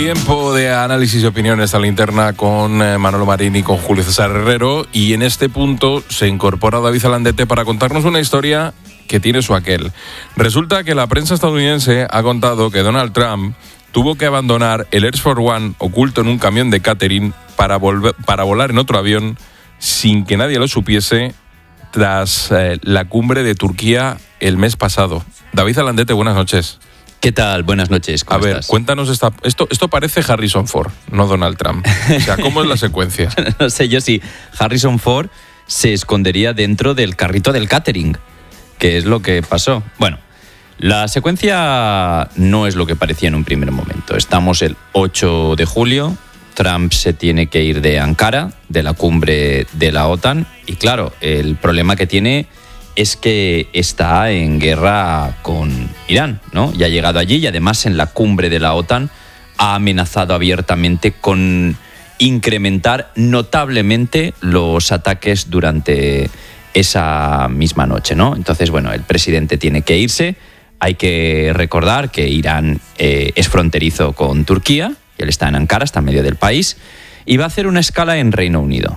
Tiempo de análisis y opiniones a la interna con Manolo Marín y con Julio César Herrero. Y en este punto se incorpora David Alandete para contarnos una historia que tiene su aquel. Resulta que la prensa estadounidense ha contado que Donald Trump tuvo que abandonar el Air Force One oculto en un camión de catering para volar en otro avión sin que nadie lo supiese tras la cumbre de Turquía el mes pasado. David Alandete, buenas noches. ¿Qué tal? Buenas noches. ¿Cómo estás? Cuéntanos esto parece Harrison Ford, no Donald Trump. O sea, ¿cómo es la secuencia? No sé yo si Harrison Ford se escondería dentro del carrito del catering, que es lo que pasó. Bueno, la secuencia no es lo que parecía en un primer momento. Estamos el 8 de julio, Trump se tiene que ir de Ankara, de la cumbre de la OTAN, y claro, el problema que tiene es que está en guerra con Irán, ¿no? Ya ha llegado allí y además en la cumbre de la OTAN ha amenazado abiertamente con incrementar notablemente los ataques durante esa misma noche, ¿no? Entonces, bueno, el presidente tiene que irse. Hay que recordar que Irán es fronterizo con Turquía, y él está en Ankara, está en medio del país, y va a hacer una escala en Reino Unido.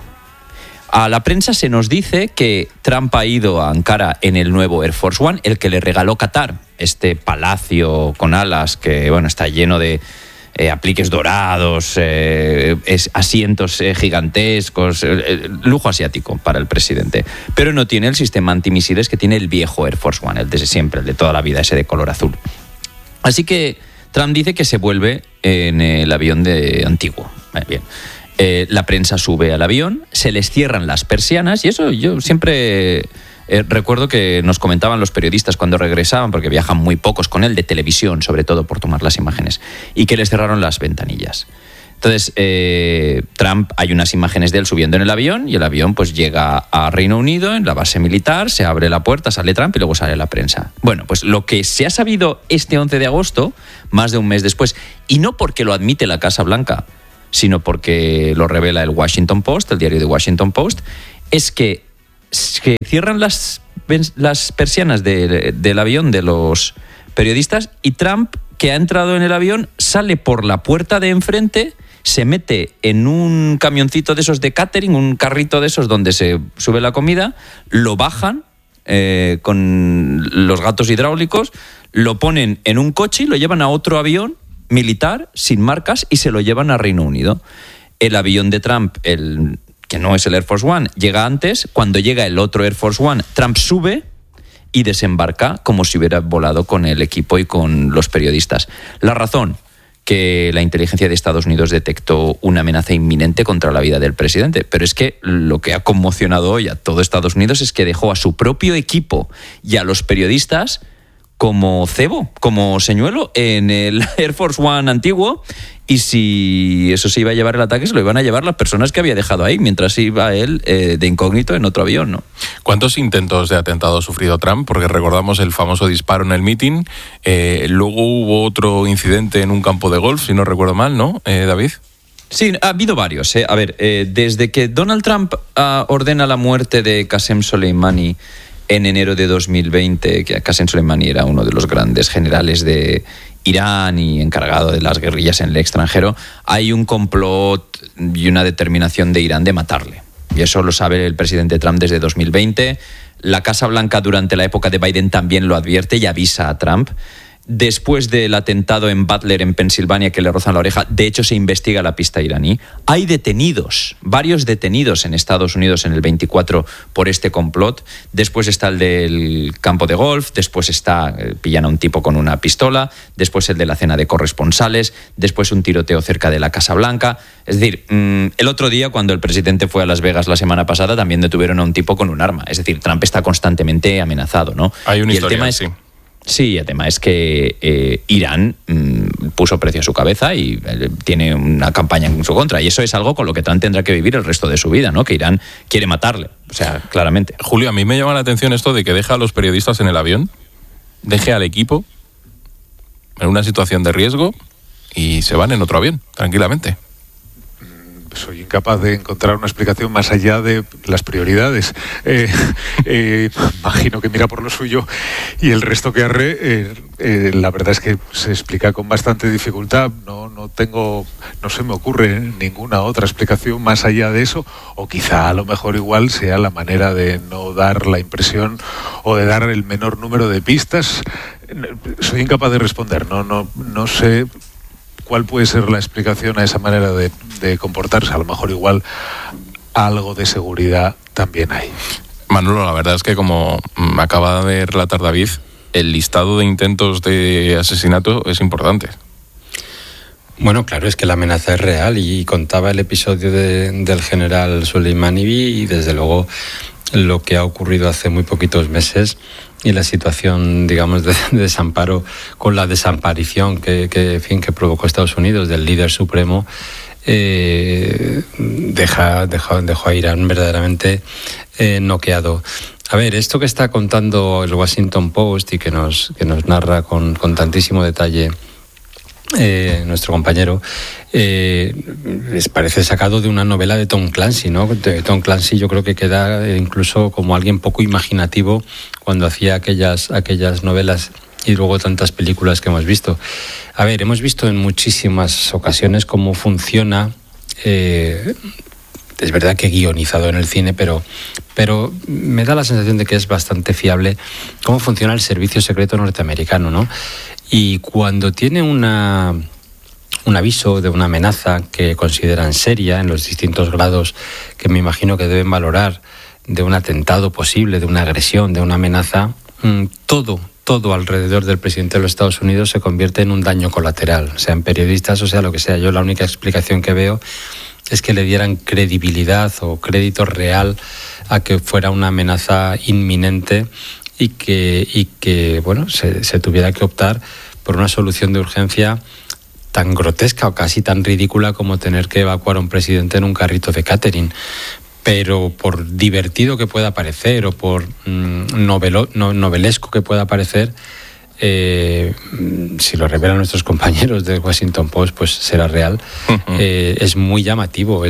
A la prensa se nos dice que Trump ha ido a Ankara en el nuevo Air Force One, el que le regaló Qatar, este palacio con alas que bueno, está lleno de apliques dorados, asientos gigantescos, lujo asiático para el presidente. Pero no tiene el sistema antimisiles que tiene el viejo Air Force One, el de siempre, el de toda la vida, ese de color azul. Así que Trump dice que se vuelve en el avión antiguo. Bien. La prensa sube al avión, se les cierran las persianas y eso yo siempre recuerdo que nos comentaban los periodistas cuando regresaban, porque viajan muy pocos con él, de televisión sobre todo por tomar las imágenes, y que les cerraron las ventanillas. Entonces Trump, hay unas imágenes de él subiendo en el avión y el avión pues llega a Reino Unido, en la base militar, se abre la puerta, sale Trump y luego sale la prensa. Bueno, pues lo que se ha sabido este 11 de agosto, más de un mes después, y no porque lo admite la Casa Blanca, sino porque lo revela el Washington Post, el diario de Washington Post, es que cierran las persianas del avión de los periodistas y Trump, que ha entrado en el avión, sale por la puerta de enfrente, se mete en un camioncito de esos de catering, un carrito de esos donde se sube la comida, lo bajan con los gatos hidráulicos, lo ponen en un coche y lo llevan a otro avión militar sin marcas y se lo llevan a Reino Unido. El avión de Trump, que no es el Air Force One, llega antes. Cuando llega el otro Air Force One, Trump sube y desembarca como si hubiera volado con el equipo y con los periodistas. La razón, que la inteligencia de Estados Unidos detectó una amenaza inminente contra la vida del presidente. Pero es que lo que ha conmocionado hoy a todo Estados Unidos es que dejó a su propio equipo y a los periodistas como cebo, como señuelo en el Air Force One antiguo, y si eso se iba a llevar el ataque, se lo iban a llevar las personas que había dejado ahí, mientras iba él de incógnito en otro avión, ¿no? ¿Cuántos intentos de atentado ha sufrido Trump? Porque recordamos el famoso disparo en el mitin, luego hubo otro incidente en un campo de golf, si no recuerdo mal, ¿no, David? Sí, ha habido varios. A ver, desde que Donald Trump ordena la muerte de Qasem Soleimani en enero de 2020, que Qasem Soleimani era uno de los grandes generales de Irán y encargado de las guerrillas en el extranjero, hay un complot y una determinación de Irán de matarle. Y eso lo sabe el presidente Trump desde 2020. La Casa Blanca durante la época de Biden también lo advierte y avisa a Trump. Después del atentado en Butler, en Pensilvania, que le rozan la oreja, de hecho se investiga la pista iraní. Hay detenidos, varios detenidos en Estados Unidos en el 24 por este complot. Después está el del campo de golf, después pillan a un tipo con una pistola, después el de la cena de corresponsales, después un tiroteo cerca de la Casa Blanca. Es decir, el otro día, cuando el presidente fue a Las Vegas la semana pasada, también detuvieron a un tipo con un arma. Es decir, Trump está constantemente amenazado, ¿no? Hay una historia, el tema sí. Sí, el tema es que Irán puso precio a su cabeza y tiene una campaña en su contra. Y eso es algo con lo que Trump tendrá que vivir el resto de su vida, ¿no? Que Irán quiere matarle, o sea, claramente. Julio, a mí me llama la atención esto de que deja a los periodistas en el avión, deje al equipo en una situación de riesgo y se van en otro avión, tranquilamente. soy incapaz de encontrar una explicación más allá de las prioridades. Imagino que mira por lo suyo y el resto que arre, la verdad es que se explica con bastante dificultad. No se me ocurre ninguna otra explicación más allá de eso, o quizá a lo mejor igual sea la manera de no dar la impresión o de dar el menor número de pistas. Soy incapaz de responder, no sé cuál puede ser la explicación a esa manera de comportarse. A lo mejor igual algo de seguridad también hay. Manolo, la verdad es que como acaba de relatar David, el listado de intentos de asesinato es importante. Bueno, claro, es que la amenaza es real, y contaba el episodio del general Soleimani y desde luego lo que ha ocurrido hace muy poquitos meses y la situación, digamos, de desamparo con la desaparición que provocó Estados Unidos del líder supremo, dejó a Irán verdaderamente noqueado. A ver, esto que está contando el Washington Post y que nos narra con tantísimo detalle nuestro compañero, parece sacado de una novela de Tom Clancy, ¿no? Tom Clancy yo creo que queda incluso como alguien poco imaginativo cuando hacía aquellas novelas y luego tantas películas que hemos visto. A ver, hemos visto en muchísimas ocasiones cómo funciona, es verdad que guionizado en el cine, pero me da la sensación de que es bastante fiable cómo funciona el servicio secreto norteamericano, ¿no? Y cuando tiene un aviso de una amenaza que consideran seria en los distintos grados que me imagino que deben valorar, de un atentado posible, de una agresión, de una amenaza, todo alrededor del presidente de los Estados Unidos se convierte en un daño colateral, sean periodistas o sea lo que sea. Yo la única explicación que veo es que le dieran credibilidad o crédito real a que fuera una amenaza inminente y que bueno, se tuviera que optar por una solución de urgencia tan grotesca o casi tan ridícula como tener que evacuar a un presidente en un carrito de catering. Pero por divertido que pueda parecer o por novelesco que pueda parecer, si lo revelan nuestros compañeros del Washington Post, pues será real. Es muy llamativo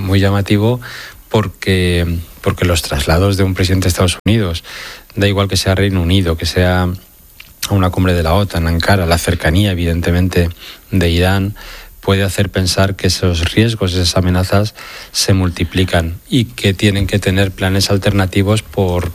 porque los traslados de un presidente de Estados Unidos, da igual que sea Reino Unido, que sea a una cumbre de la OTAN, Ankara, la cercanía evidentemente de Irán, puede hacer pensar que esos riesgos, esas amenazas se multiplican y que tienen que tener planes alternativos por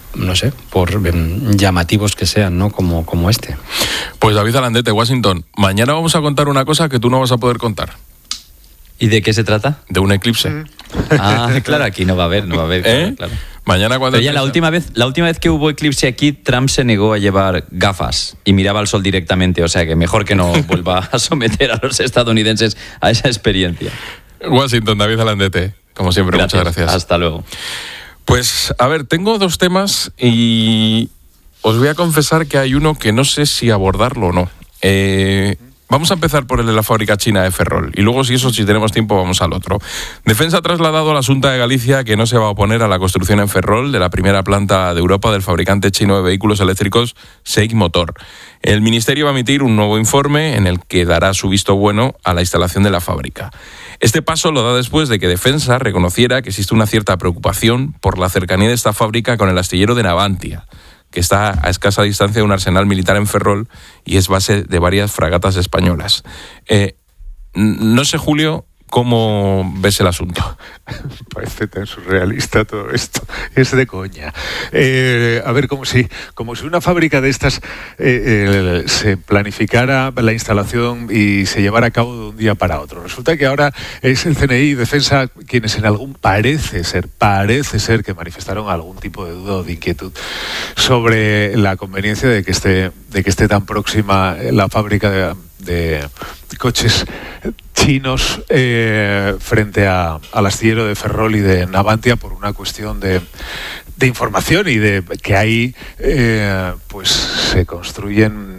llamativos que sean, ¿no? Como este. Pues David Alandete, Washington, mañana vamos a contar una cosa que tú no vas a poder contar. ¿Y de qué se trata? De un eclipse. Claro, aquí no va a haber. Claro. Mañana cuando... Pero ya la última vez que hubo eclipse aquí, Trump se negó a llevar gafas y miraba al sol directamente, o sea que mejor que no vuelva a someter a los estadounidenses a esa experiencia. Washington, David Alandete, como siempre, muchas gracias. Hasta luego. Pues, a ver, tengo dos temas y os voy a confesar que hay uno que no sé si abordarlo o no. Vamos a empezar por el de la fábrica china de Ferrol y luego, si tenemos tiempo, vamos al otro. Defensa ha trasladado a la Xunta de Galicia que no se va a oponer a la construcción en Ferrol de la primera planta de Europa del fabricante chino de vehículos eléctricos SAIC Motor. El Ministerio va a emitir un nuevo informe en el que dará su visto bueno a la instalación de la fábrica. Este paso lo da después de que Defensa reconociera que existe una cierta preocupación por la cercanía de esta fábrica con el astillero de Navantia, que está a escasa distancia de un arsenal militar en Ferrol y es base de varias fragatas españolas. No sé, Julio, ¿cómo ves el asunto? Parece tan surrealista todo esto. Es de coña. A ver, como si una fábrica de estas se planificara la instalación y se llevara a cabo de un día para otro. Resulta que ahora es el CNI y Defensa quienes parece ser que manifestaron algún tipo de duda o de inquietud sobre la conveniencia de que esté tan próxima la fábrica de coches chinos frente al astillero de Ferrol y de Navantia por una cuestión de información y de que ahí pues se construyen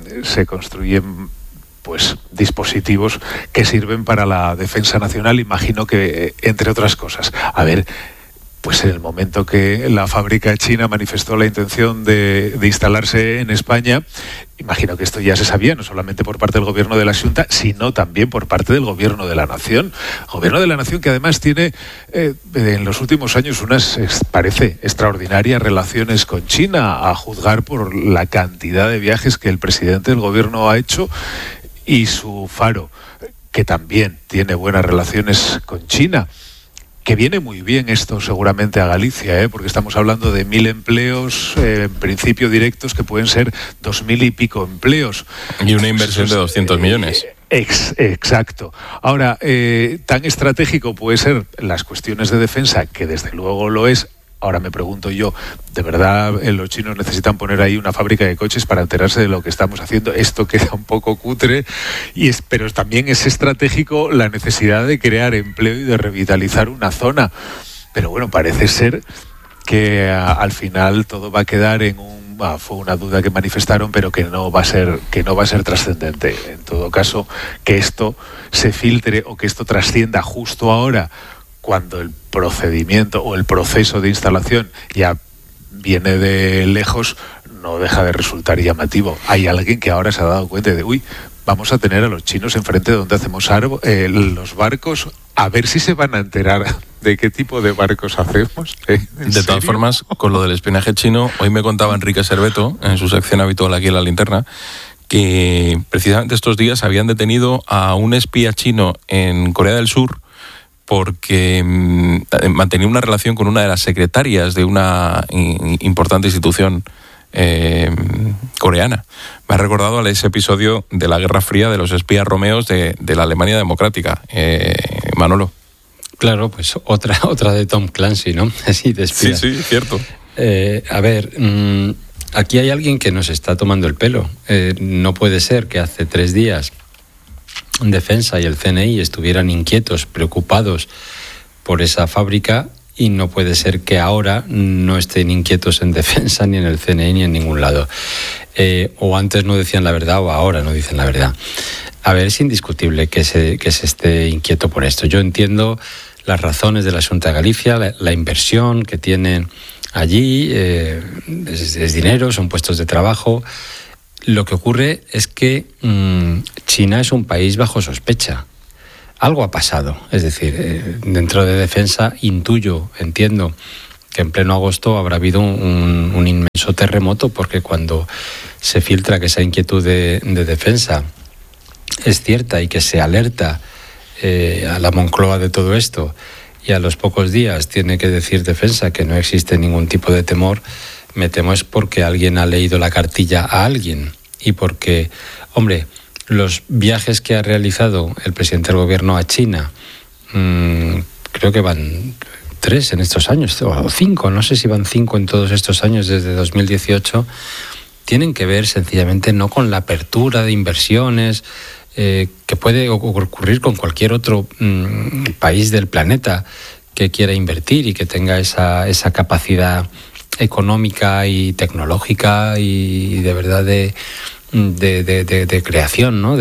pues dispositivos que sirven para la defensa nacional, imagino que entre otras cosas. A ver, pues en el momento que la fábrica china manifestó la intención de instalarse en España, imagino que esto ya se sabía, no solamente por parte del gobierno de la Xunta, sino también por parte del gobierno de la Nación. Gobierno de la Nación que además tiene en los últimos años unas, parece, extraordinarias relaciones con China, a juzgar por la cantidad de viajes que el presidente del gobierno ha hecho, y su Faro, que también tiene buenas relaciones con China. Que viene muy bien esto seguramente a Galicia, porque estamos hablando de 1.000 empleos, en principio directos, que pueden ser 2.000 y pico empleos. Y una inversión de 200 millones. Exacto. Ahora, tan estratégico puede ser las cuestiones de defensa, que desde luego lo es. Ahora me pregunto yo, ¿de verdad los chinos necesitan poner ahí una fábrica de coches para enterarse de lo que estamos haciendo? Esto queda un poco cutre, pero también es estratégico la necesidad de crear empleo y de revitalizar una zona. Pero bueno, parece ser que al final todo va a quedar en fue una duda que manifestaron, pero que no va a ser trascendente. En todo caso, que esto se filtre o que esto trascienda justo ahora, cuando el procedimiento o el proceso de instalación ya viene de lejos, no deja de resultar llamativo. Hay alguien que ahora se ha dado cuenta de, vamos a tener a los chinos enfrente de donde hacemos los barcos, a ver si se van a enterar de qué tipo de barcos hacemos. De todas formas, con lo del espionaje chino, hoy me contaba Enrique Serveto, en su sección habitual aquí en La Linterna, que precisamente estos días habían detenido a un espía chino en Corea del Sur porque mantenía una relación con una de las secretarias de una importante institución coreana. Me ha recordado a ese episodio de la Guerra Fría de los espías romeos de la Alemania democrática. Manolo. Claro, pues otra de Tom Clancy, ¿no? Así de espía. Sí, cierto. A ver, aquí hay alguien que nos está tomando el pelo. No puede ser que hace 3 días Defensa y el CNI estuvieran inquietos, preocupados por esa fábrica, y no puede ser que ahora no estén inquietos en Defensa, ni en el CNI, ni en ningún lado. O antes no decían la verdad o ahora no dicen la verdad. A ver, es indiscutible que se esté inquieto por esto. Yo entiendo las razones de la Xunta de Galicia, la inversión que tienen allí, es dinero, son puestos de trabajo. Lo que ocurre es que China es un país bajo sospecha. Algo ha pasado. Es decir, dentro de Defensa entiendo que en pleno agosto habrá habido un inmenso terremoto, porque cuando se filtra que esa inquietud de Defensa es cierta y que se alerta a la Moncloa de todo esto, y a los pocos días tiene que decir Defensa que no existe ningún tipo de temor, me temo es porque alguien ha leído la cartilla a alguien, y porque, hombre, los viajes que ha realizado el presidente del gobierno a China, creo que van 3 en estos años, o 5, no sé si van 5 en todos estos años desde 2018, tienen que ver sencillamente no con la apertura de inversiones que puede ocurrir con cualquier otro país del planeta que quiera invertir y que tenga esa capacidad económica y tecnológica y de verdad de creación, ¿no?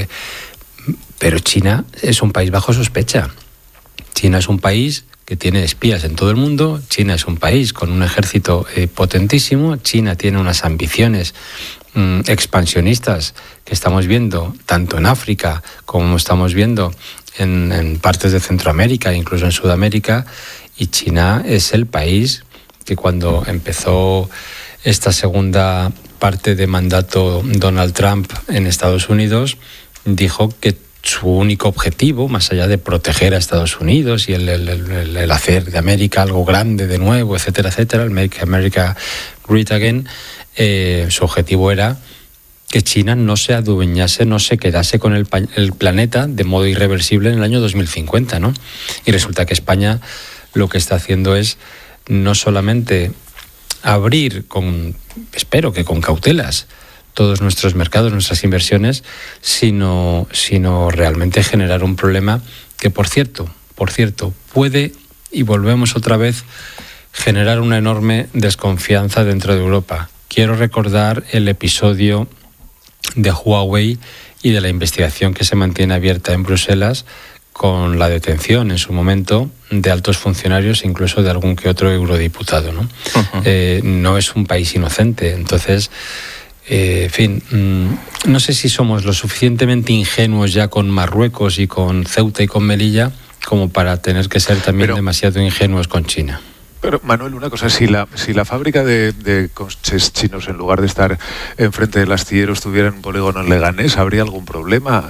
Pero China es un país bajo sospecha. China es un país que tiene espías en todo el mundo. China es un país con un ejército potentísimo. China tiene unas ambiciones expansionistas que estamos viendo tanto en África como estamos viendo en partes de Centroamérica, incluso en Sudamérica. Y China es el país que cuando empezó esta segunda parte de mandato Donald Trump en Estados Unidos, dijo que su único objetivo, más allá de proteger a Estados Unidos y el hacer de América algo grande de nuevo, etcétera, etcétera, el Make America Great Again, su objetivo era que China no se adueñase, no se quedase con el planeta de modo irreversible en el año 2050, ¿no? Y resulta que España lo que está haciendo es no solamente abrir espero que con cautelas, todos nuestros mercados, nuestras inversiones, sino realmente generar un problema que, por cierto, puede, y volvemos otra vez, generar una enorme desconfianza dentro de Europa. Quiero recordar el episodio de Huawei y de la investigación que se mantiene abierta en Bruselas con la detención en su momento de altos funcionarios, incluso de algún que otro eurodiputado, ¿no? Uh-huh. No es un país inocente. Entonces, en fin, no sé si somos lo suficientemente ingenuos ya con Marruecos y con Ceuta y con Melilla como para tener que ser también demasiado ingenuos con China. Pero, Manuel, una cosa, si la fábrica de coches chinos, en lugar de estar enfrente del astillero, estuviera en un polígono en Leganés, ¿habría algún problema?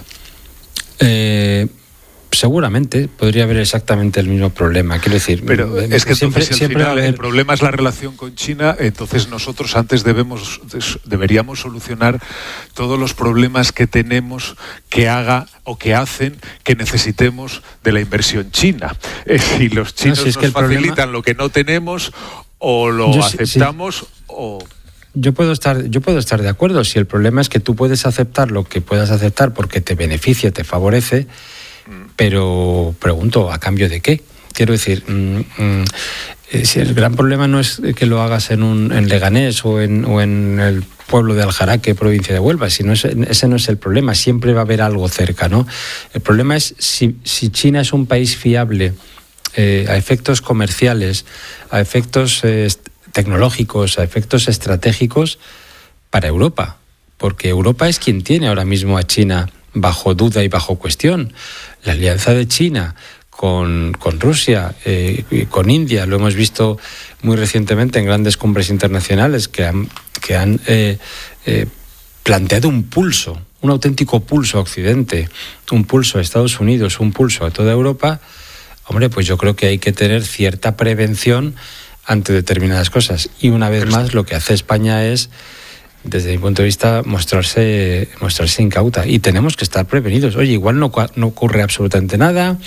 Seguramente podría haber exactamente el mismo problema. Quiero decir, pero es que siempre el problema es la relación con China. Entonces nosotros antes deberíamos solucionar todos los problemas que tenemos que haga o que hacen que necesitemos de la inversión china. Si los chinos nos facilitan lo que no tenemos, o lo aceptamos o... Yo puedo estar de acuerdo. Si el problema es que tú puedes aceptar lo que puedas aceptar porque te beneficia, te favorece, pero pregunto, ¿a cambio de qué? Quiero decir, si el gran problema no es que lo hagas en Leganés o en el pueblo de Aljaraque, provincia de Huelva, sino ese no es el problema. Siempre va a haber algo cerca, ¿no? El problema es si China es un país fiable a efectos comerciales, a efectos tecnológicos, a efectos estratégicos para Europa, porque Europa es quien tiene ahora mismo a China bajo duda y bajo cuestión. La alianza de China con Rusia, con India, lo hemos visto muy recientemente en grandes cumbres internacionales que han planteado un pulso, un auténtico pulso a Occidente, un pulso a Estados Unidos, un pulso a toda Europa. Hombre, pues yo creo que hay que tener cierta prevención ante determinadas cosas. Y una vez más, lo que hace España es, desde mi punto de vista, mostrarse incauta. Y tenemos que estar prevenidos. Oye, igual no ocurre absolutamente nada,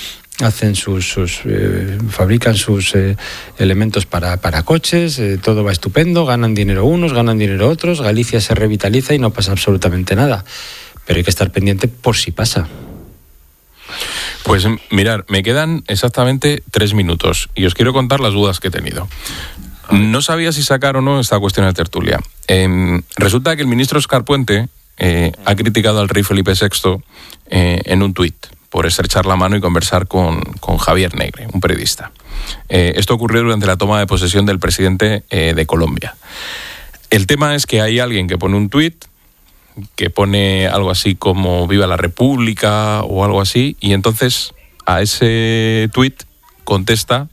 fabrican sus elementos para coches, todo va estupendo, ganan dinero unos, ganan dinero otros, Galicia se revitaliza y no pasa absolutamente nada. Pero hay que estar pendiente por si pasa. Pues mirar, me quedan exactamente 3 minutos y os quiero contar las dudas que he tenido. No sabía si sacar o no esta cuestión de tertulia. Resulta que el ministro Óscar Puente ha criticado al rey Felipe VI en un tuit por estrechar la mano y conversar con Javier Negre, un periodista. Esto ocurrió durante la toma de posesión del presidente de Colombia. El tema es que hay alguien que pone un tuit que pone algo así como Viva la República o algo así, y entonces a ese tuit contesta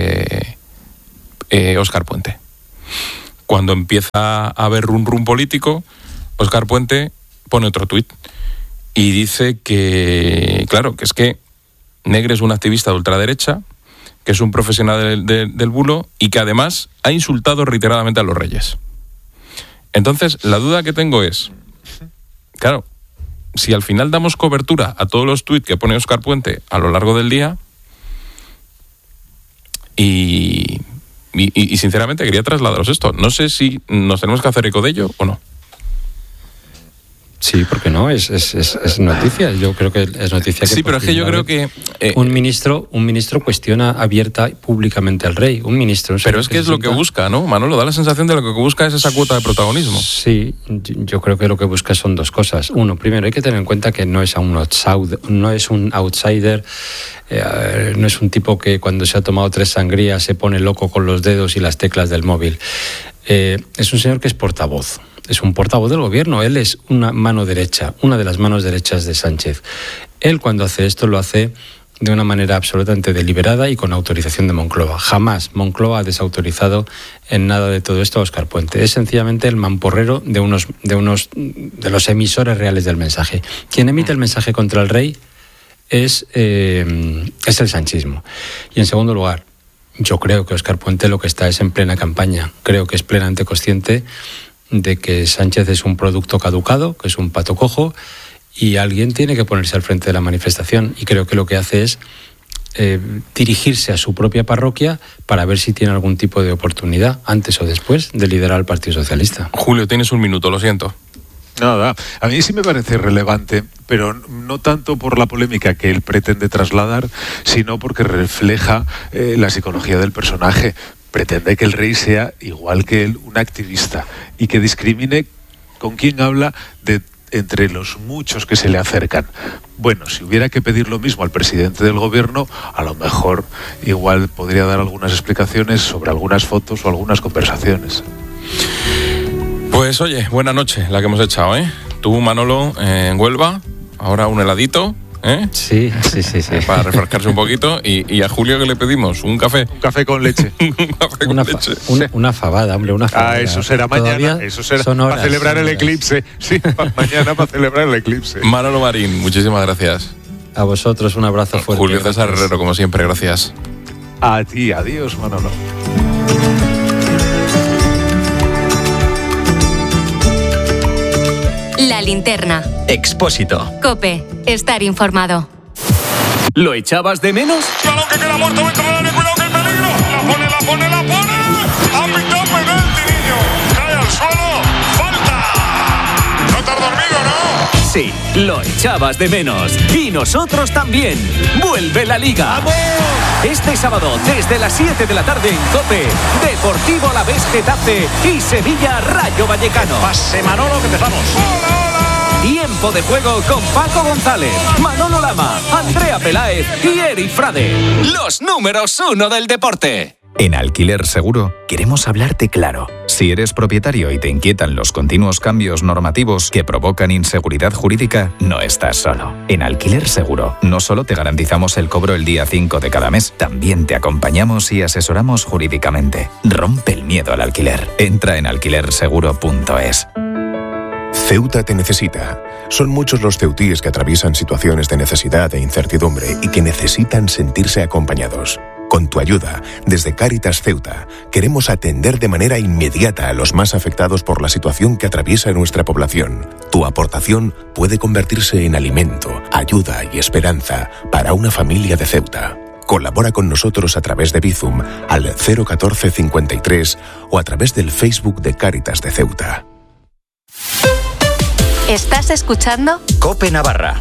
Óscar Puente. Cuando empieza a haber rum político, Óscar Puente pone otro tuit y dice que, claro, que es que Negre es un activista de ultraderecha, que es un profesional del bulo y que además ha insultado reiteradamente a los reyes. Entonces, la duda que tengo es, claro, si al final damos cobertura a todos los tuits que pone Óscar Puente a lo largo del día, y sinceramente quería trasladaros esto. No sé si nos tenemos que hacer eco de ello o no. Sí, porque no, es noticia. Yo creo que es noticia que... Sí, pero es que yo creo que... un ministro cuestiona abierta públicamente al rey. Un ministro... Pero es que es lo que busca, ¿no? Manolo, da la sensación de lo que busca es esa cuota de protagonismo. Sí, yo creo que lo que busca son dos cosas. Uno, primero, hay que tener en cuenta que no es un outsider, no es un tipo que cuando se ha tomado 3 sangrías se pone loco con los dedos y las teclas del móvil. Es un señor que es portavoz. Es un portavoz del gobierno. Él es una mano derecha, una de las manos derechas de Sánchez. Él, cuando hace esto, lo hace de una manera absolutamente deliberada y con autorización de Moncloa. Jamás Moncloa ha desautorizado en nada de todo esto a Óscar Puente. Es sencillamente el mamporrero de los emisores reales del mensaje. Quien emite el mensaje contra el rey es el sanchismo. Y en segundo lugar, yo creo que Óscar Puente lo que está es en plena campaña. Creo que es plenamente consciente de que Sánchez es un producto caducado, que es un pato cojo, y alguien tiene que ponerse al frente de la manifestación. Y creo que lo que hace es dirigirse a su propia parroquia para ver si tiene algún tipo de oportunidad, antes o después, de liderar al Partido Socialista. Julio, tienes un minuto, lo siento. Nada, a mí sí me parece relevante, pero no tanto por la polémica que él pretende trasladar, sino porque refleja la psicología del personaje. Pretende que el rey sea, igual que él, un activista y que discrimine con quien habla de entre los muchos que se le acercan. Bueno, si hubiera que pedir lo mismo al presidente del gobierno, a lo mejor igual podría dar algunas explicaciones sobre algunas fotos o algunas conversaciones. Pues oye, buena noche la que hemos echado, ¿eh? Tú, Manolo, en Huelva, ahora un heladito, ¿eh? Sí. Para refrescarse un poquito. Y a Julio, ¿qué le pedimos? ¿Un café? Un café con leche. Una fabada, hombre, una fabada. Eso será mañana. Eso será para celebrar el eclipse. Sí, mañana para celebrar el eclipse. Manolo Marín, muchísimas gracias. A vosotros un abrazo fuerte. Julio César Herrero, como siempre, gracias. A ti, adiós, Manolo. La linterna. Expósito. COPE. Estar informado. ¿Lo echabas de menos? Balón que queda muerto dentro del área, cuidado que el peligro. La pone. Ha pitado penalti, niño. Cae al suelo. Falta. No te has dormido, ¿no? Sí, lo echabas de menos. Y nosotros también. Vuelve la Liga. ¡Vamos! Este sábado, desde las 7 de la tarde en COPE, Deportivo Alavés Getafe y Sevilla Rayo Vallecano. Pase Manolo, que empezamos. Tiempo de juego con Paco González, Manolo Lama, Andrea Peláez y Eric Frade. Los números 1 del deporte. En Alquiler Seguro queremos hablarte claro. Si eres propietario y te inquietan los continuos cambios normativos que provocan inseguridad jurídica, no estás solo. En Alquiler Seguro no solo te garantizamos el cobro el día 5 de cada mes, también te acompañamos y asesoramos jurídicamente. Rompe el miedo al alquiler. Entra en alquilerseguro.es. Ceuta te necesita. Son muchos los ceutíes que atraviesan situaciones de necesidad e incertidumbre y que necesitan sentirse acompañados. Con tu ayuda, desde Cáritas Ceuta, queremos atender de manera inmediata a los más afectados por la situación que atraviesa nuestra población. Tu aportación puede convertirse en alimento, ayuda y esperanza para una familia de Ceuta. Colabora con nosotros a través de Bizum al 01453 o a través del Facebook de Cáritas de Ceuta. ¿Estás escuchando? COPE Navarra.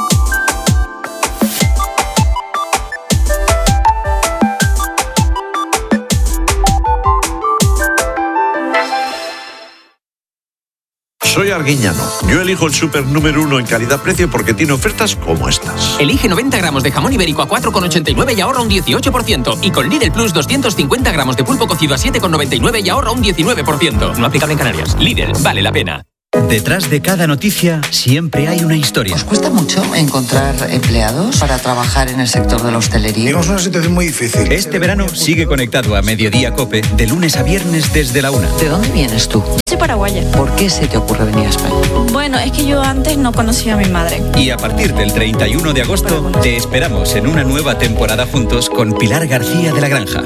Soy Arguiñano. Yo elijo el súper número 1 en calidad-precio porque tiene ofertas como estas. Elige 90 gramos de jamón ibérico a 4,89 y ahorra un 18%. Y con Lidl Plus 250 gramos de pulpo cocido a 7,99 y ahorra un 19%. No aplicable en Canarias. Lidl, vale la pena. Detrás de cada noticia siempre hay una historia. ¿Os cuesta mucho encontrar empleados para trabajar en el sector de la hostelería? Tenemos una situación muy difícil. Este verano sigue conectado a Mediodía COPE de lunes a viernes desde la 1. ¿De dónde vienes tú? Soy paraguaya. ¿Por qué se te ocurre venir a España? Bueno, es que yo antes no conocía a mi madre. Y a partir del 31 de agosto te esperamos en una nueva temporada juntos con Pilar García de la Granja.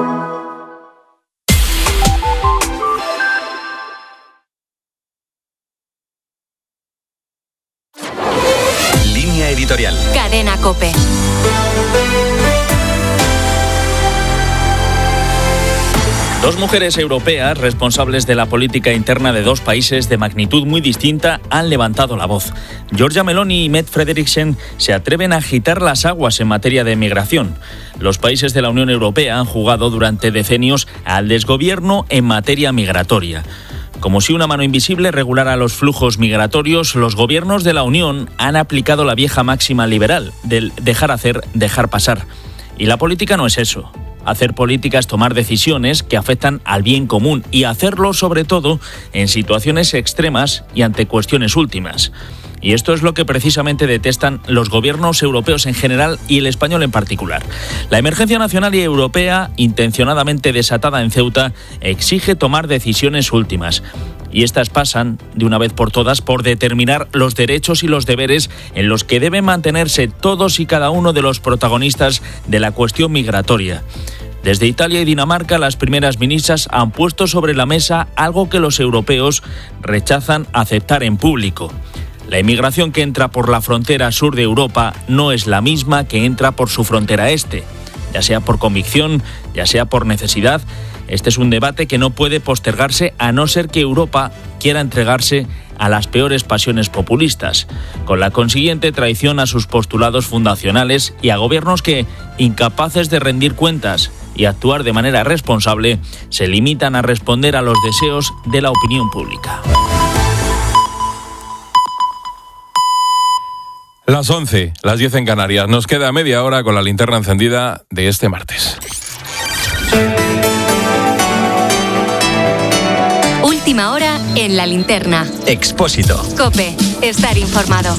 Editorial. Cadena COPE. Dos mujeres europeas responsables de la política interna de dos países de magnitud muy distinta han levantado la voz. Giorgia Meloni y Mette Frederiksen se atreven a agitar las aguas en materia de migración. Los países de la Unión Europea han jugado durante decenios al desgobierno en materia migratoria. Como si una mano invisible regulara los flujos migratorios, los gobiernos de la Unión han aplicado la vieja máxima liberal del dejar hacer, dejar pasar. Y la política no es eso. Hacer política es tomar decisiones que afectan al bien común y hacerlo sobre todo en situaciones extremas y ante cuestiones últimas. Y esto es lo que precisamente detestan los gobiernos europeos en general y el español en particular. La emergencia nacional y europea, intencionadamente desatada en Ceuta, exige tomar decisiones últimas. Y estas pasan, de una vez por todas, por determinar los derechos y los deberes en los que deben mantenerse todos y cada uno de los protagonistas de la cuestión migratoria. Desde Italia y Dinamarca, las primeras ministras han puesto sobre la mesa algo que los europeos rechazan aceptar en público. La inmigración que entra por la frontera sur de Europa no es la misma que entra por su frontera este, ya sea por convicción, ya sea por necesidad. Este es un debate que no puede postergarse a no ser que Europa quiera entregarse a las peores pasiones populistas, con la consiguiente traición a sus postulados fundacionales y a gobiernos que, incapaces de rendir cuentas y actuar de manera responsable, se limitan a responder a los deseos de la opinión pública. Las 11, las 10 en Canarias. Nos queda media hora con la linterna encendida de este martes. Última hora en la linterna. Expósito. COPE. Estar informado.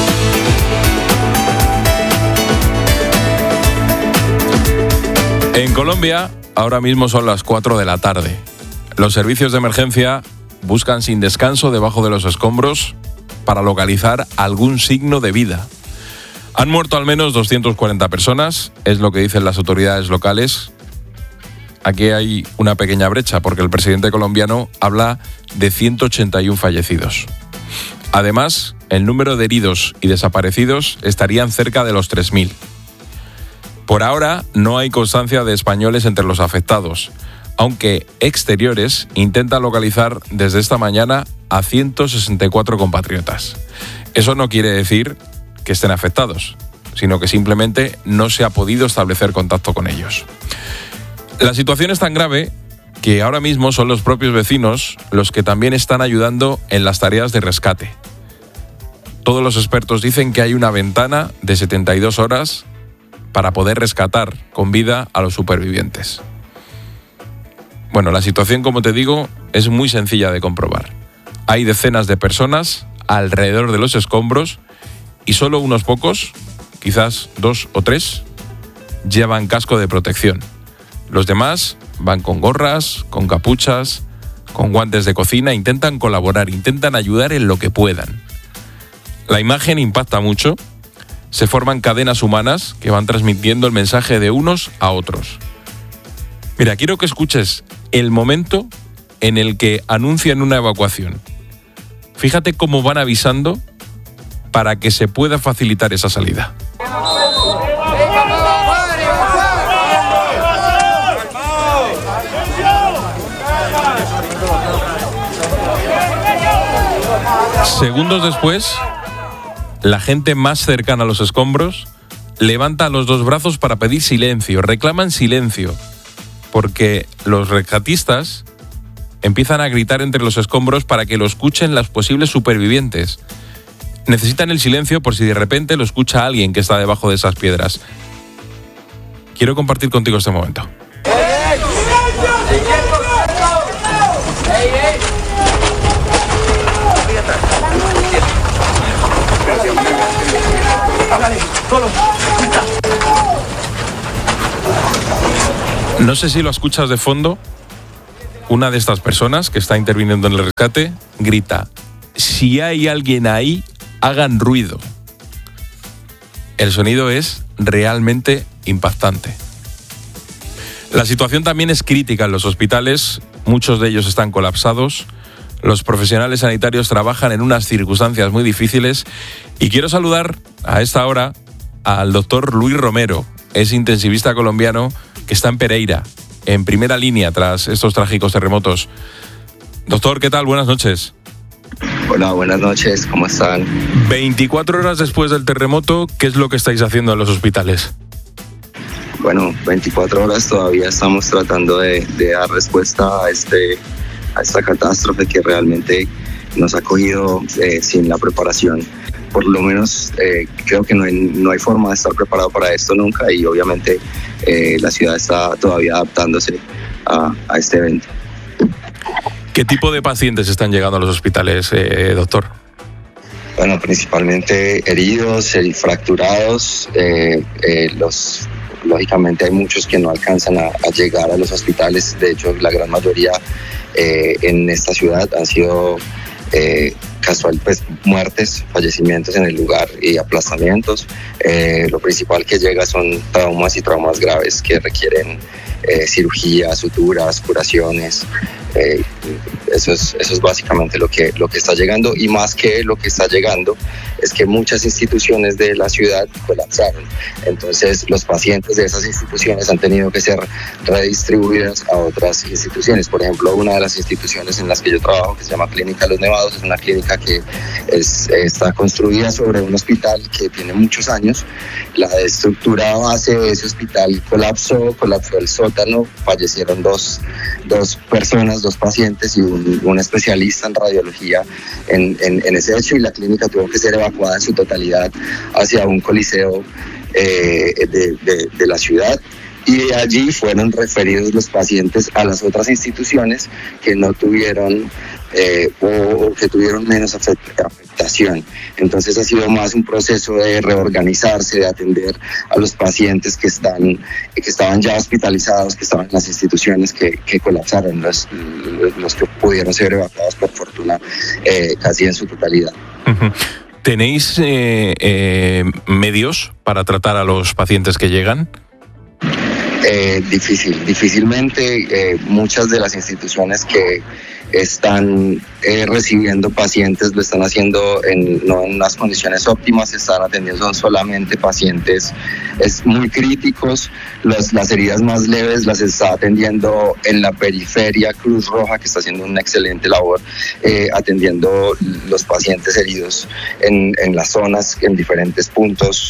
En Colombia, ahora mismo son las 4 de la tarde. Los servicios de emergencia buscan sin descanso debajo de los escombros para localizar algún signo de vida. Han muerto al menos 240 personas, es lo que dicen las autoridades locales. Aquí hay una pequeña brecha porque el presidente colombiano habla de 181 fallecidos. Además, el número de heridos y desaparecidos estarían cerca de los 3.000. Por ahora no hay constancia de españoles entre los afectados, aunque Exteriores intenta localizar desde esta mañana a 164 compatriotas. Eso no quiere decir que estén afectados, sino que simplemente no se ha podido establecer contacto con ellos. La situación es tan grave que ahora mismo son los propios vecinos los que también están ayudando en las tareas de rescate. Todos los expertos dicen que hay una ventana de 72 horas para poder rescatar con vida a los supervivientes. Bueno, la situación, como te digo, es muy sencilla de comprobar. Hay decenas de personas alrededor de los escombros y solo unos pocos, quizás 2 o 3, llevan casco de protección. Los demás van con gorras, con capuchas, con guantes de cocina, intentan colaborar, intentan ayudar en lo que puedan. La imagen impacta mucho. Se forman cadenas humanas que van transmitiendo el mensaje de unos a otros. Mira, quiero que escuches el momento en el que anuncian una evacuación. Fíjate cómo van avisando para que se pueda facilitar esa salida. Segundos después, la gente más cercana a los escombros levanta los dos brazos para pedir silencio, reclaman silencio, porque los rescatistas empiezan a gritar entre los escombros para que lo escuchen los posibles supervivientes. Necesitan el silencio por si de repente lo escucha alguien que está debajo de esas piedras. Quiero compartir contigo este momento. No sé si lo escuchas de fondo. Una de estas personas que está interviniendo en el rescate grita: si hay alguien ahí, hagan ruido. El sonido es realmente impactante. La situación también es crítica en los hospitales. Muchos de ellos están colapsados. Los profesionales sanitarios trabajan en unas circunstancias muy difíciles. Y quiero saludar a esta hora al doctor Luis Romero. Es intensivista colombiano que está en Pereira, en primera línea tras estos trágicos terremotos. Doctor, ¿qué tal? Buenas noches. Hola, buenas noches, ¿cómo están? 24 horas después del terremoto, ¿qué es lo que estáis haciendo en los hospitales? Bueno, 24 horas todavía estamos tratando de dar respuesta a esta catástrofe que realmente nos ha cogido sin la preparación. Por lo menos creo que no hay forma de estar preparado para esto nunca, y obviamente la ciudad está todavía adaptándose a este evento. ¿Qué tipo de pacientes están llegando a los hospitales, doctor? Bueno, principalmente heridos, fracturados. Lógicamente hay muchos que no alcanzan a llegar a los hospitales. De hecho, la gran mayoría en esta ciudad han sido muertes, fallecimientos en el lugar y aplastamientos. Lo principal que llega son traumas y traumas graves que requieren cirugía, suturas, curaciones. Eso es básicamente lo que está llegando, y más que lo que está llegando es que muchas instituciones de la ciudad colapsaron. Entonces los pacientes de esas instituciones han tenido que ser redistribuidas a otras instituciones. Por ejemplo, una de las instituciones en las que yo trabajo, que se llama Clínica Los Nevados, es una clínica que está construida sobre un hospital que tiene muchos años. La estructura base de ese hospital colapsó el sótano, fallecieron dos personas, dos pacientes y un especialista en radiología en ese hecho, y la clínica tuvo que ser evacuada evacuada en su totalidad hacia un coliseo de la ciudad, y de allí fueron referidos los pacientes a las otras instituciones que no tuvieron o que tuvieron menos afectación. Entonces ha sido más un proceso de reorganizarse, de atender a los pacientes que estaban ya hospitalizados, que estaban en las instituciones que colapsaron, los que pudieron ser evacuados por fortuna casi en su totalidad. Uh-huh. ¿Tenéis medios para tratar a los pacientes que llegan? Difícilmente. Muchas de las instituciones que están recibiendo pacientes lo están haciendo no en unas condiciones óptimas, están atendiendo solamente pacientes muy críticos. Las heridas más leves las está atendiendo en la periferia Cruz Roja, que está haciendo una excelente labor atendiendo los pacientes heridos en las zonas, en diferentes puntos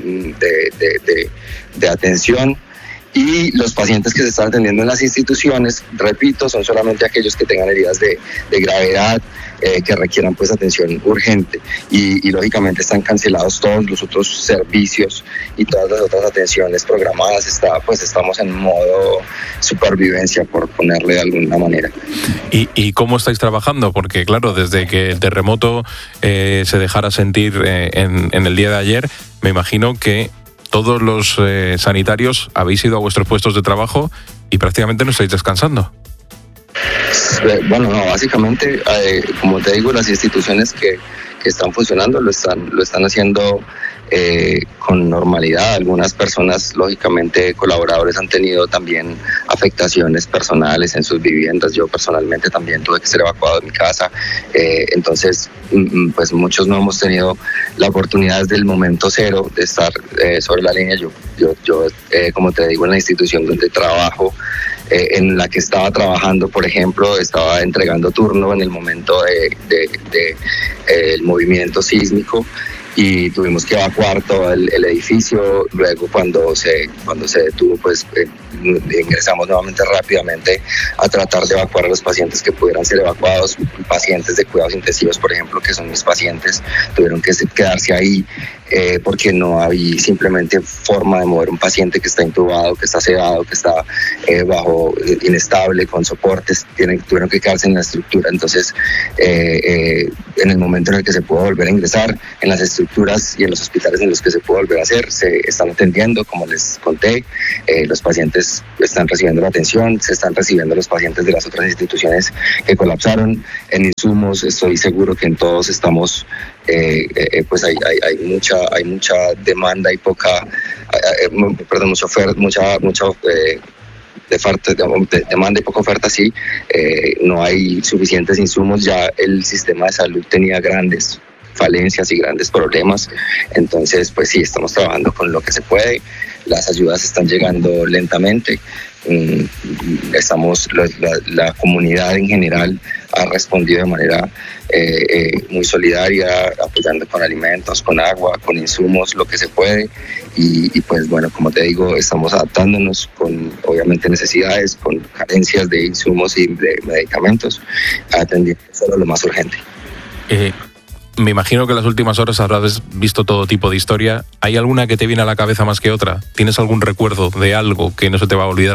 de atención. Y los pacientes que se están atendiendo en las instituciones, repito, son solamente aquellos que tengan heridas de gravedad, que requieran pues atención urgente, y lógicamente están cancelados todos los otros servicios y todas las otras atenciones programadas. Estamos en modo supervivencia, por ponerle de alguna manera. ¿Y cómo estáis trabajando? Porque claro, desde que el terremoto se dejara sentir en el día de ayer, me imagino que todos los sanitarios habéis ido a vuestros puestos de trabajo y prácticamente no estáis descansando. Bueno, no, básicamente, como te digo, las instituciones que están funcionando lo están haciendo con normalidad. Algunas personas, lógicamente, colaboradores, han tenido también afectaciones personales en sus viviendas. Yo personalmente también tuve que ser evacuado de mi casa. Entonces, pues muchos no hemos tenido la oportunidad desde el momento cero de estar sobre la línea. Yo como te digo, en la institución donde trabajo, en la que estaba trabajando, por ejemplo, estaba entregando turno en el momento el movimiento sísmico, y tuvimos que evacuar todo el edificio. Luego cuando se detuvo, pues ingresamos nuevamente rápidamente a tratar de evacuar a los pacientes que pudieran ser evacuados. Pacientes de cuidados intensivos, por ejemplo, que son mis pacientes, tuvieron que quedarse ahí porque no había simplemente forma de mover un paciente que está intubado, que está sedado, que está inestable, con soportes. Tuvieron que quedarse en la estructura. Entonces, en el momento en el que se pudo volver a ingresar, en las estructuras y en los hospitales en los que se pudo volver a hacer, se están atendiendo, como les conté. Los pacientes están recibiendo la atención, se están recibiendo los pacientes de las otras instituciones que colapsaron. En insumos, estoy seguro que en todos estamos, pues hay mucha demanda y demanda y poca oferta. Sí, no hay suficientes insumos. Ya el sistema de salud tenía grandes falencias y grandes problemas. Entonces, pues sí, estamos trabajando con lo que se puede. Las ayudas están llegando lentamente. La comunidad en general ha respondido de manera muy solidaria, apoyando con alimentos, con agua, con insumos, lo que se puede. Y pues bueno, como te digo, estamos adaptándonos con obviamente necesidades, con carencias de insumos y de medicamentos, atendiendo solo lo más urgente. Me imagino que en las últimas horas habrás visto todo tipo de historia. ¿Hay alguna que te viene a la cabeza más que otra? ¿Tienes algún recuerdo de algo que no se te va a olvidar?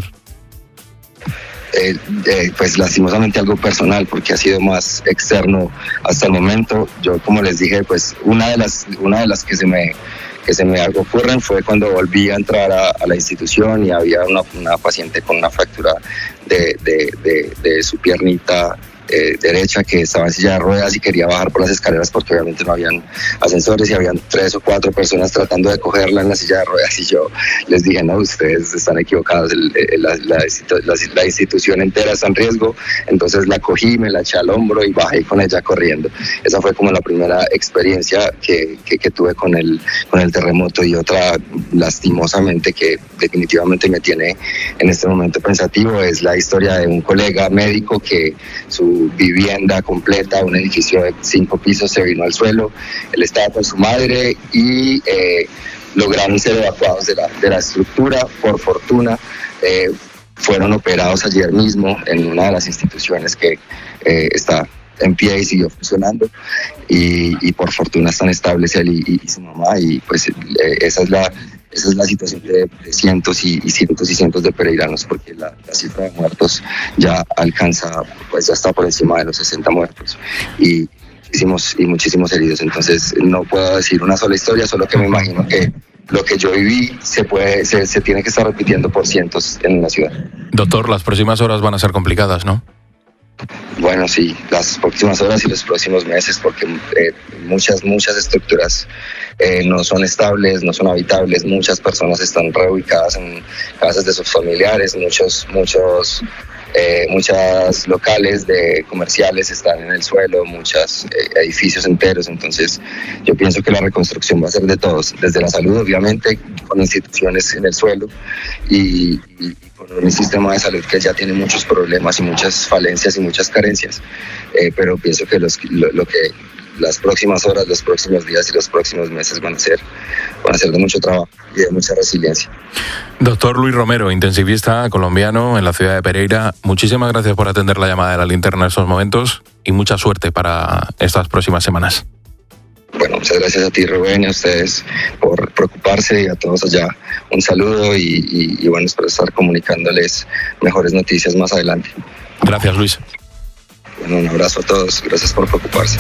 Pues lastimosamente algo personal, porque ha sido más externo hasta el momento. Yo, como les dije, pues una de las que se me ocurren fue cuando volví a entrar a la institución y había una paciente con una fractura de su piernita derecha, que estaba en silla de ruedas y quería bajar por las escaleras porque obviamente no habían ascensores y habían 3 o 4 personas tratando de cogerla en la silla de ruedas, y yo les dije: no, ustedes están equivocados, la institución entera está en riesgo. Entonces la cogí, me la eché al hombro y bajé con ella corriendo. Esa fue como la primera experiencia que tuve con el terremoto. Y otra, lastimosamente, que definitivamente me tiene en este momento pensativo, es la historia de un colega médico que su vivienda completa, un edificio de 5 pisos, se vino al suelo. Él estaba con su madre y lograron ser evacuados de la estructura. Por fortuna, fueron operados ayer mismo en una de las instituciones que está en pie y siguió funcionando, y por fortuna están estables él y su mamá, y pues esa es la situación de cientos y cientos de peregrinos, porque la cifra de muertos ya alcanza, pues ya está por encima de los 60 muertos y muchísimos heridos. Entonces no puedo decir una sola historia, solo que me imagino que lo que yo viví se tiene que estar repitiendo por cientos en la ciudad. Doctor, las próximas horas van a ser complicadas, ¿no? Bueno, sí, las próximas horas y los próximos meses, porque muchas estructuras no son estables, no son habitables, muchas personas están reubicadas en casas de sus familiares, muchas locales comerciales están en el suelo, muchos edificios enteros. Entonces yo pienso que la reconstrucción va a ser de todos, desde la salud obviamente, con instituciones en el suelo y con un sistema de salud que ya tiene muchos problemas y muchas falencias y muchas carencias, pero pienso que lo que las próximas horas, los próximos días y los próximos meses van a ser de mucho trabajo y de mucha resiliencia. Doctor Luis Romero, intensivista colombiano en la ciudad de Pereira, muchísimas gracias por atender la llamada de La Linterna en estos momentos y mucha suerte para estas próximas semanas. Bueno, muchas gracias a ti, Rubén, y a ustedes por preocuparse, y a todos allá un saludo y bueno, espero estar comunicándoles mejores noticias más adelante. Gracias, Luis. Bueno, un abrazo a todos, gracias por preocuparse.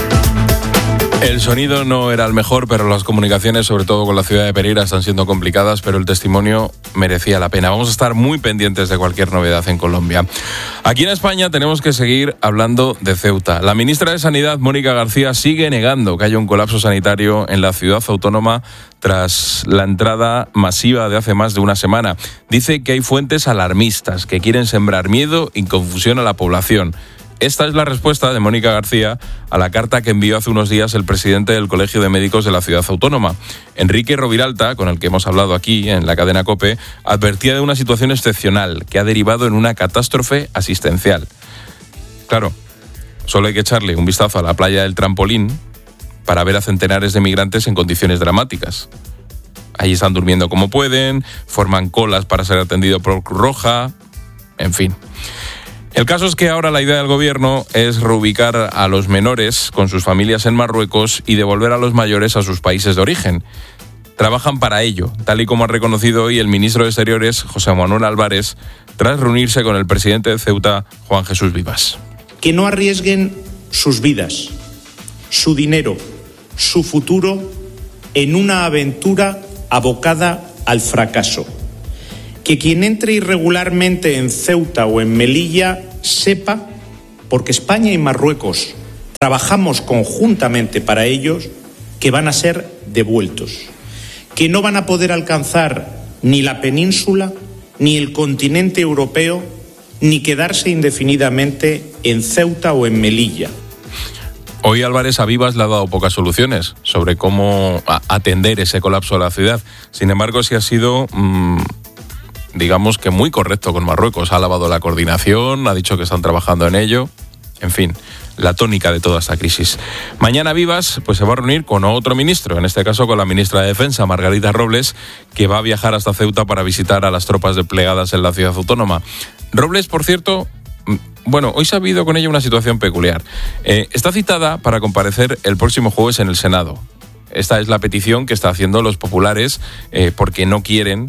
El sonido no era el mejor, pero las comunicaciones, sobre todo con la ciudad de Pereira, están siendo complicadas, pero el testimonio merecía la pena. Vamos a estar muy pendientes de cualquier novedad en Colombia. Aquí en España tenemos que seguir hablando de Ceuta. La ministra de Sanidad, Mónica García, sigue negando que haya un colapso sanitario en la ciudad autónoma tras la entrada masiva de hace más de una semana. Dice que hay fuentes alarmistas que quieren sembrar miedo y confusión a la población. Esta es la respuesta de Mónica García a la carta que envió hace unos días el presidente del Colegio de Médicos de la ciudad autónoma. Enrique Roviralta, con el que hemos hablado aquí en la cadena COPE, advertía de una situación excepcional que ha derivado en una catástrofe asistencial. Claro, solo hay que echarle un vistazo a la playa del Trampolín para ver a centenares de migrantes en condiciones dramáticas. Allí están durmiendo como pueden, forman colas para ser atendido por Cruz Roja, en fin. El caso es que ahora la idea del gobierno es reubicar a los menores con sus familias en Marruecos y devolver a los mayores a sus países de origen. Trabajan para ello, tal y como ha reconocido hoy el ministro de Exteriores, José Manuel Álvarez, tras reunirse con el presidente de Ceuta, Juan Jesús Vivas. Que no arriesguen sus vidas, su dinero, su futuro en una aventura abocada al fracaso. Que quien entre irregularmente en Ceuta o en Melilla sepa, porque España y Marruecos trabajamos conjuntamente para ellos, que van a ser devueltos, que no van a poder alcanzar ni la península, ni el continente europeo, ni quedarse indefinidamente en Ceuta o en Melilla. Hoy Álvarez a Vivas le ha dado pocas soluciones sobre cómo atender ese colapso de la ciudad. Sin embargo, sí ha sido digamos que muy correcto con Marruecos. Ha alabado la coordinación, ha dicho que están trabajando en ello. En fin, la tónica de toda esta crisis. Mañana Vivas pues se va a reunir con otro ministro, en este caso con la ministra de Defensa, Margarita Robles, que va a viajar hasta Ceuta para visitar a las tropas desplegadas en la ciudad autónoma. Robles, por cierto, bueno, hoy se ha habido con ella una situación peculiar. Está citada para comparecer el próximo jueves en el Senado. Esta es la petición que están haciendo los populares porque no quieren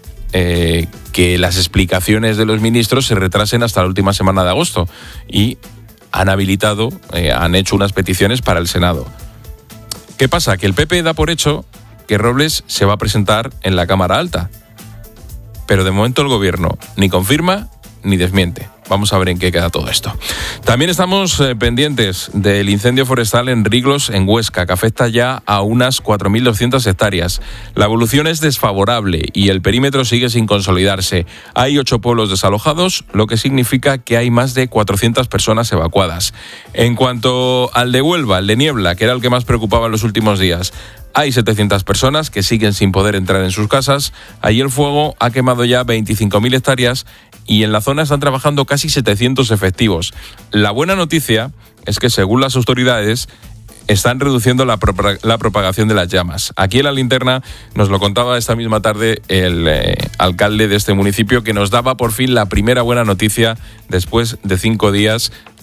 que las explicaciones de los ministros se retrasen hasta la última semana de agosto y han habilitado, han hecho unas peticiones para el Senado. ¿Qué pasa? Que el PP da por hecho que Robles se va a presentar en la Cámara Alta, pero de momento el gobierno ni confirma ni desmiente. Vamos a ver en qué queda todo esto. También estamos pendientes del incendio forestal en Riglos, en Huesca, que afecta ya a unas 4.200 hectáreas. La evolución es desfavorable y el perímetro sigue sin consolidarse. Hay 8 pueblos desalojados, lo que significa que hay más de 400 personas evacuadas. En cuanto al de Huelva, el de Niebla, que era el que más preocupaba en los últimos días, hay 700 personas que siguen sin poder entrar en sus casas. Allí el fuego ha quemado ya 25.000 hectáreas y en la zona están trabajando casi 700 efectivos. La buena noticia es que, según las autoridades, están reduciendo la propagación de las llamas. Aquí en La Linterna nos lo contaba esta misma tarde el alcalde de este municipio, que nos daba por fin la primera buena noticia después de 5 días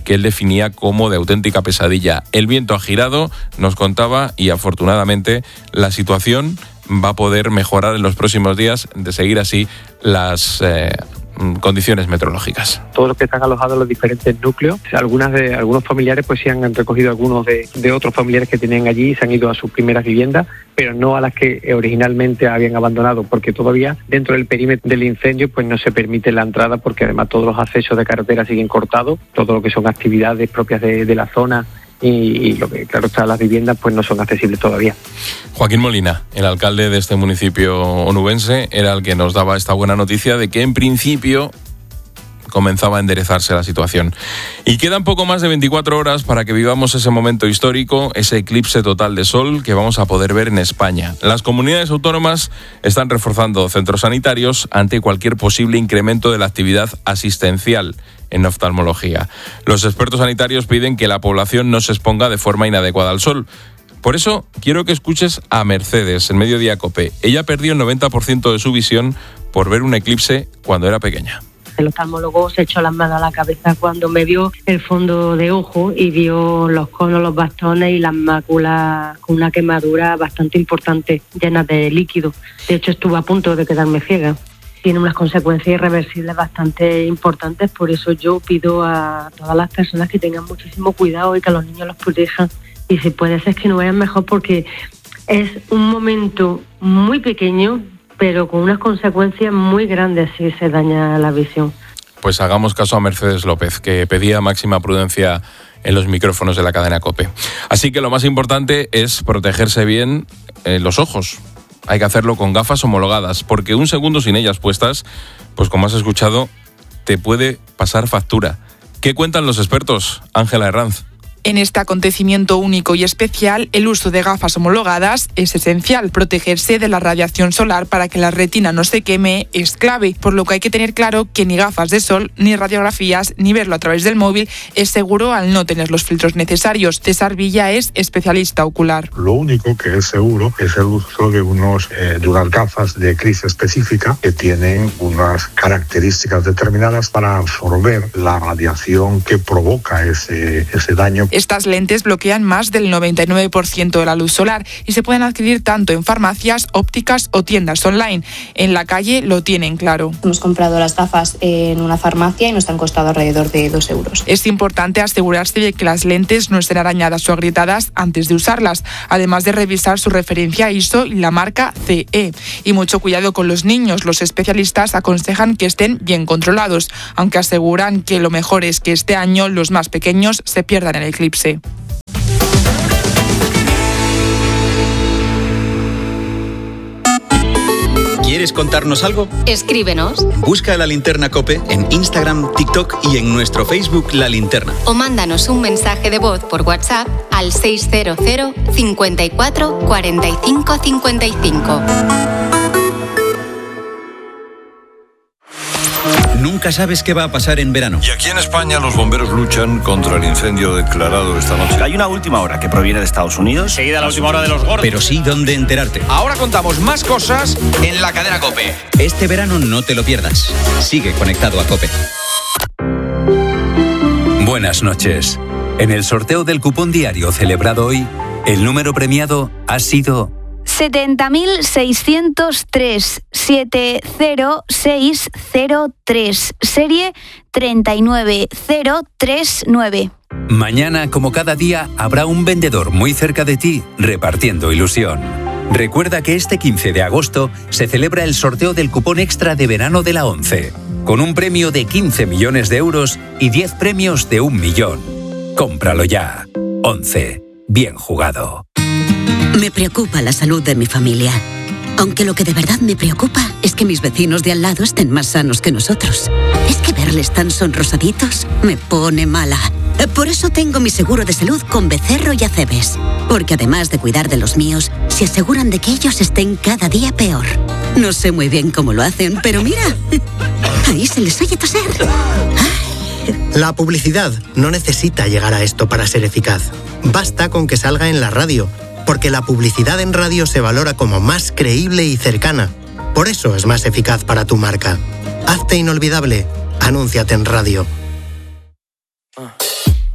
que él definía como de auténtica pesadilla. El viento ha girado, nos contaba, y afortunadamente la situación va a poder mejorar en los próximos días, de seguir así las condiciones meteorológicas. Todos los que están alojados en los diferentes núcleos, algunos familiares pues sí han recogido algunos de otros familiares que tenían allí y se han ido a sus primeras viviendas, pero no a las que originalmente habían abandonado, porque todavía dentro del perímetro del incendio pues no se permite la entrada, porque además todos los accesos de carretera siguen cortados, todo lo que son actividades propias de la zona y lo que claro está, las viviendas pues no son accesibles todavía. Joaquín Molina, el alcalde de este municipio onubense, era el que nos daba esta buena noticia de que en principio comenzaba a enderezarse la situación. Y quedan poco más de 24 horas para que vivamos ese momento histórico, ese eclipse total de sol que vamos a poder ver en España. Las comunidades autónomas están reforzando centros sanitarios ante cualquier posible incremento de la actividad asistencial en oftalmología. Los expertos sanitarios piden que la población no se exponga de forma inadecuada al sol. Por eso quiero que escuches a Mercedes en Mediodía COPE. Ella perdió el 90% de su visión por ver un eclipse cuando era pequeña. El oftalmólogo se echó las manos a la cabeza cuando me vio el fondo de ojo y vio los conos, los bastones y las máculas con una quemadura bastante importante, llenas de líquido. De hecho, estuve a punto de quedarme ciega. Tiene unas consecuencias irreversibles bastante importantes, por eso yo pido a todas las personas que tengan muchísimo cuidado y que a los niños los protejan. Y si puede ser que no vayan mejor, porque es un momento muy pequeño, pero con unas consecuencias muy grandes si se daña la visión. Pues hagamos caso a Mercedes López, que pedía máxima prudencia en los micrófonos de la cadena COPE. Así que lo más importante es protegerse bien los ojos. Hay que hacerlo con gafas homologadas, porque un segundo sin ellas puestas, pues como has escuchado, te puede pasar factura. ¿Qué cuentan los expertos? Ángela Herranz. En este acontecimiento único y especial, el uso de gafas homologadas es esencial. Protegerse de la radiación solar para que la retina no se queme es clave, por lo que hay que tener claro que ni gafas de sol, ni radiografías, ni verlo a través del móvil es seguro al no tener los filtros necesarios. César Villa es especialista ocular. Lo único que es seguro es el uso de unas gafas de crisis específica que tienen unas características determinadas para absorber la radiación que provoca ese daño. Estas lentes bloquean más del 99% de la luz solar y se pueden adquirir tanto en farmacias, ópticas o tiendas online. En la calle lo tienen claro. Hemos comprado las gafas en una farmacia y nos han costado alrededor de 2 euros. Es importante asegurarse de que las lentes no estén arañadas o agrietadas antes de usarlas, además de revisar su referencia ISO y la marca CE. Y mucho cuidado con los niños. Los especialistas aconsejan que estén bien controlados, aunque aseguran que lo mejor es que este año los más pequeños se pierdan el eclipse. ¿Quieres contarnos algo? Escríbenos. Busca La Linterna COPE en Instagram, TikTok y en nuestro Facebook La Linterna. O mándanos un mensaje de voz por WhatsApp al 600 54 45 55. Nunca sabes qué va a pasar en verano. Y aquí en España los bomberos luchan contra el incendio declarado esta noche. Hay una última hora que proviene de Estados Unidos. Seguida la última hora de los gordos. Pero sí dónde enterarte. Ahora contamos más cosas en la cadena COPE. Este verano no te lo pierdas. Sigue conectado a COPE. Buenas noches. En el sorteo del cupón diario celebrado hoy, el número premiado ha sido 70.603 70603, serie 39039. Mañana, como cada día, habrá un vendedor muy cerca de ti repartiendo ilusión. Recuerda que este 15 de agosto se celebra el sorteo del cupón extra de verano de la ONCE, con un premio de 15 millones de euros y 10 premios de 1 millón. Cómpralo ya. ONCE. Bien jugado. Me preocupa la salud de mi familia. Aunque lo que de verdad me preocupa es que mis vecinos de al lado estén más sanos que nosotros. Es que verles tan sonrosaditos me pone mala. Por eso tengo mi seguro de salud con Becerro y Acebes. Porque además de cuidar de los míos, se aseguran de que ellos estén cada día peor. No sé muy bien cómo lo hacen, pero mira, ahí se les oye toser. La publicidad no necesita llegar a esto para ser eficaz. Basta con que salga en la radio, porque la publicidad en radio se valora como más creíble y cercana. Por eso es más eficaz para tu marca. Hazte inolvidable. Anúnciate en radio.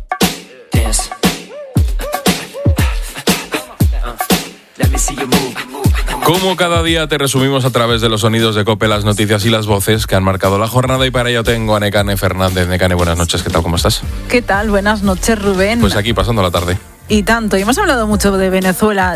Como cada día te resumimos a través de los sonidos de COPE las noticias y las voces que han marcado la jornada, y para ello tengo a Nekane Fernández. Nekane, buenas noches, ¿qué tal? ¿Cómo estás? ¿Qué tal? Buenas noches, Rubén. Pues aquí pasando la tarde. Y tanto, y hemos hablado mucho de Venezuela,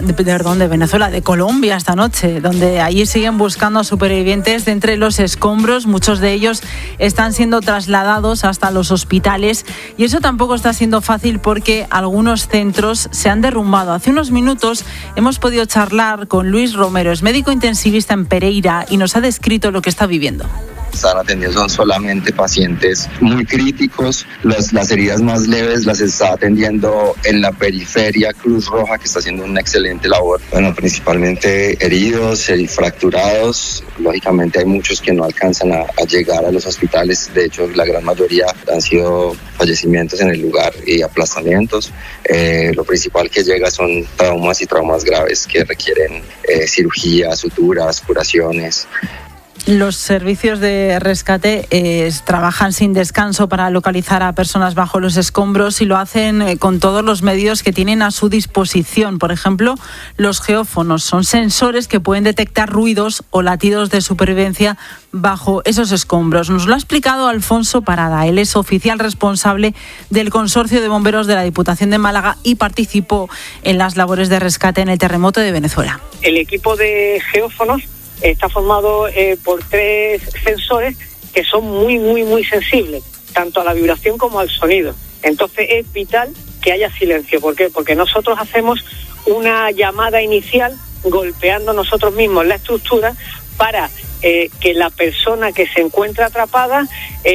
de Colombia esta noche, donde allí siguen buscando a supervivientes de entre los escombros. Muchos de ellos están siendo trasladados hasta los hospitales, y eso tampoco está siendo fácil porque algunos centros se han derrumbado. Hace unos minutos hemos podido charlar con Luis Romero, es médico intensivista en Pereira, y nos ha descrito lo que está viviendo. Están atendiendo son solamente pacientes muy críticos. Las heridas más leves las está atendiendo en la periferia Cruz Roja, que está haciendo una excelente labor. Bueno, principalmente heridos, fracturados. Lógicamente hay muchos que no alcanzan a llegar a los hospitales. De hecho, la gran mayoría han sido fallecimientos en el lugar y aplastamientos. Lo principal que llega son traumas y traumas graves que requieren cirugía, suturas, curaciones. Los servicios de rescate trabajan sin descanso para localizar a personas bajo los escombros, y lo hacen con todos los medios que tienen a su disposición. Por ejemplo, los geófonos son sensores que pueden detectar ruidos o latidos de supervivencia bajo esos escombros. Nos lo ha explicado Alfonso Parada. Él es oficial responsable del Consorcio de Bomberos de la Diputación de Málaga y participó en las labores de rescate en el terremoto de Venezuela. El equipo de geófonos está formado por 3 sensores que son muy sensibles, tanto a la vibración como al sonido. Entonces es vital que haya silencio. ¿Por qué? Porque nosotros hacemos una llamada inicial golpeando nosotros mismos la estructura para que la persona que se encuentra atrapada,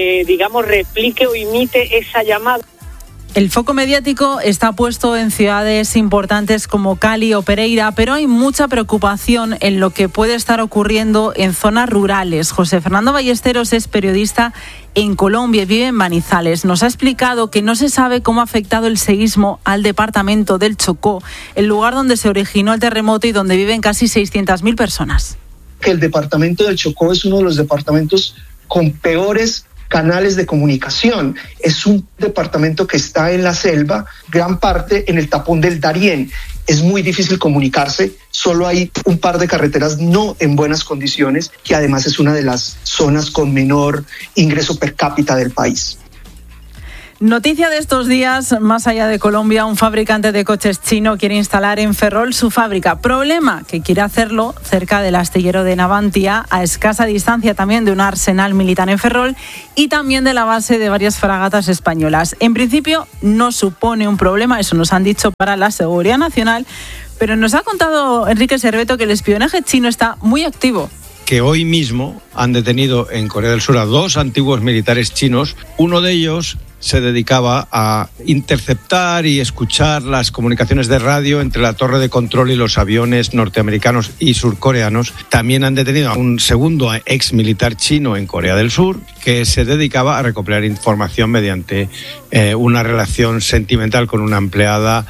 replique o imite esa llamada. El foco mediático está puesto en ciudades importantes como Cali o Pereira, pero hay mucha preocupación en lo que puede estar ocurriendo en zonas rurales. José Fernando Ballesteros es periodista en Colombia y vive en Manizales. Nos ha explicado que no se sabe cómo ha afectado el seísmo al departamento del Chocó, el lugar donde se originó el terremoto y donde viven casi 600.000 personas. Que el departamento del Chocó es uno de los departamentos con peores canales de comunicación. Es un departamento que está en la selva, gran parte en el tapón del Darién. Es muy difícil comunicarse, solo hay un par de carreteras no en buenas condiciones, que además es una de las zonas con menor ingreso per cápita del país. Noticia de estos días, más allá de Colombia, un fabricante de coches chino quiere instalar en Ferrol su fábrica. Problema, que quiere hacerlo cerca del astillero de Navantia, a escasa distancia también de un arsenal militar en Ferrol y también de la base de varias fragatas españolas. En principio no supone un problema, eso nos han dicho, para la seguridad nacional, pero nos ha contado Enrique Serveto que el espionaje chino está muy activo. Que hoy mismo han detenido en Corea del Sur a 2 antiguos militares chinos. Uno de ellos se dedicaba a interceptar y escuchar las comunicaciones de radio entre la torre de control y los aviones norteamericanos y surcoreanos. También han detenido a un segundo ex militar chino en Corea del Sur que se dedicaba a recopilar información mediante una relación sentimental con una empleada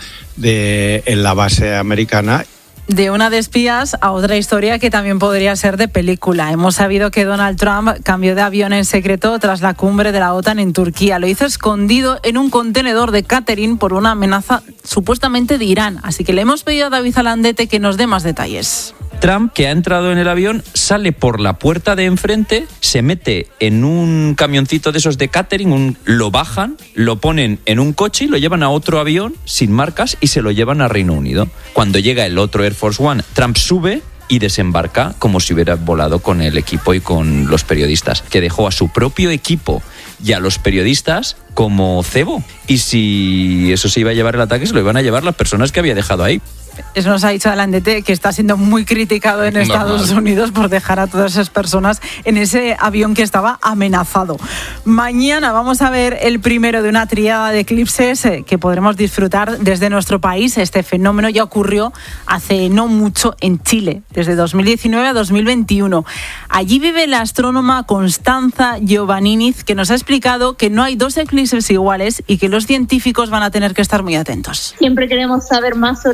en la base americana. De una de espías a otra historia que también podría ser de película. Hemos sabido que Donald Trump cambió de avión en secreto tras la cumbre de la OTAN en Turquía. Lo hizo escondido en un contenedor de catering por una amenaza supuestamente de Irán. Así que le hemos pedido a David Alandete que nos dé más detalles. Trump, que ha entrado en el avión, sale por la puerta de enfrente, se mete en un camioncito de esos de catering, lo bajan, lo ponen en un coche y lo llevan a otro avión sin marcas y se lo llevan a Reino Unido. Cuando llega el otro Air Force One, Trump sube y desembarca como si hubiera volado con el equipo y con los periodistas, que dejó a su propio equipo y a los periodistas como cebo. Y si eso se iba a llevar el ataque, se lo iban a llevar las personas que había dejado ahí. Eso nos ha dicho Alandete, que está siendo muy criticado en Estados Unidos por dejar a todas esas personas en ese avión que estaba amenazado. Mañana vamos a ver el primero de una tríada de eclipses que podremos disfrutar desde nuestro país. Este fenómeno ya ocurrió hace no mucho en Chile, desde 2019 a 2021. Allí vive la astrónoma Constanza Giovanniniz, que nos ha explicado que no hay 2 eclipses iguales y que los científicos van a tener que estar muy atentos. Siempre queremos saber más sobre cómo funciona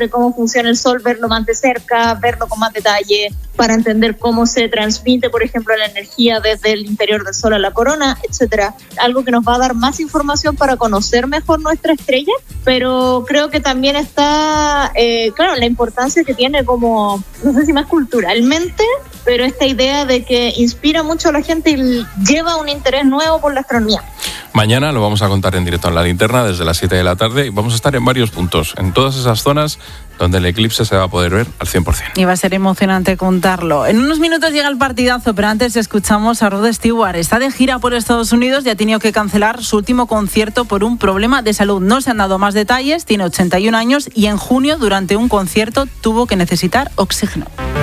funciona el Sol, verlo más de cerca, verlo con más detalle, para entender cómo se transmite, por ejemplo, la energía desde el interior del Sol a la corona, etcétera. Algo que nos va a dar más información para conocer mejor nuestra estrella, pero creo que también está, claro, la importancia que tiene como, no sé si más culturalmente, pero esta idea de que inspira mucho a la gente y lleva un interés nuevo por la astronomía. Mañana lo vamos a contar en directo en La Linterna desde las 7 de la tarde y vamos a estar en varios puntos, en todas esas zonas donde el eclipse se va a poder ver al 100%. Y va a ser emocionante contarlo. En unos minutos llega el partidazo, pero antes escuchamos a Rod Stewart. Está de gira por Estados Unidos y ha tenido que cancelar su último concierto por un problema de salud. No se han dado más detalles, tiene 81 años y en junio, durante un concierto, tuvo que necesitar oxígeno.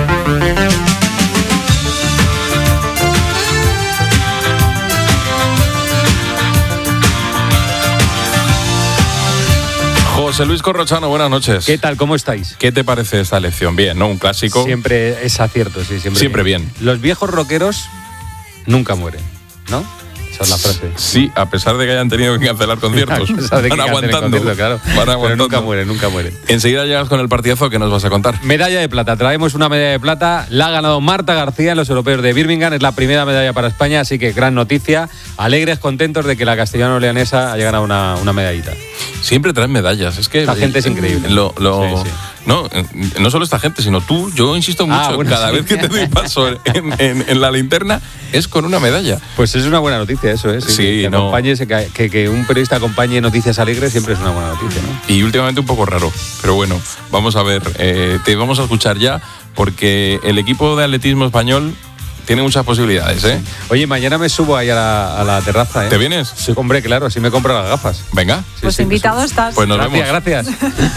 José Luis Corrochano, buenas noches. ¿Qué tal? ¿Cómo estáis? ¿Qué te parece esta elección? Bien, ¿no? Un clásico. Siempre es acierto, sí, siempre bien. Los viejos rockeros nunca mueren, ¿no? Esa es la frase. Sí, a pesar de que hayan tenido que cancelar conciertos. Van aguantando. Claro. Pero nunca mueren. Enseguida llegas con el partidazo que nos vas a contar. Medalla de plata. Traemos una medalla de plata. La ha ganado Marta García en los europeos de Birmingham. Es la primera medalla para España, así que gran noticia. Alegres, contentos de que la castellano-leonesa haya ganado una medallita. Siempre traen medallas. Es que la gente es increíble. Sí. No solo esta gente, sino tú. Yo insisto mucho, cada vez que te doy paso en La Linterna es con una medalla. Pues es una buena noticia eso, ¿eh? Que un periodista acompañe noticias alegres siempre es una buena noticia, ¿no? Y últimamente un poco raro, pero bueno, vamos a ver. Te vamos a escuchar ya, porque el equipo de atletismo español tiene muchas posibilidades, ¿eh? Oye, mañana me subo ahí a la terraza, ¿eh? ¿Te vienes? Sí, hombre, claro, así me compro las gafas. Venga. Pues invitado estás. Pues nos vemos. Gracias.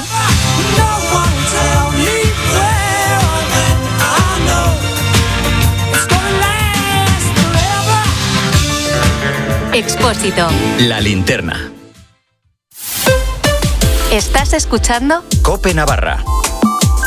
Expósito. La Linterna. ¿Estás escuchando? COPE Navarra.